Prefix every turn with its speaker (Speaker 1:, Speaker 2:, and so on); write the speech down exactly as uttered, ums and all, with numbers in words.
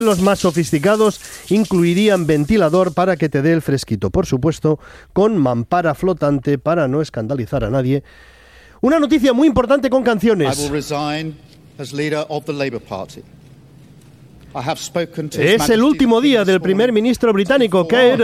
Speaker 1: Los más sofisticados incluirían ventilador para que te dé el fresquito, por supuesto, con mampara flotante para no escandalizar a nadie. Una noticia muy importante con canciones. Es el último día del primer ministro británico, Keir